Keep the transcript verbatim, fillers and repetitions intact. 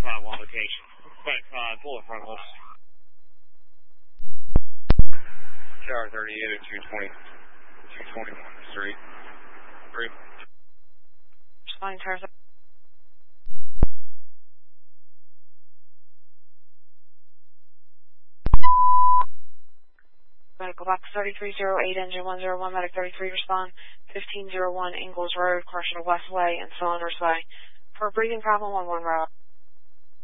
five one location. Back five, pull in front of us. Tower thirty-eight at two twenty, two twenty-one Street. Three. Responding Tower thirty. Medical box thirty-three oh eight, engine one oh one, medic thirty-three, respond fifteen oh one Ingalls Road, Commercial Westway and Cylinders Way. For a breathing problem, one one route.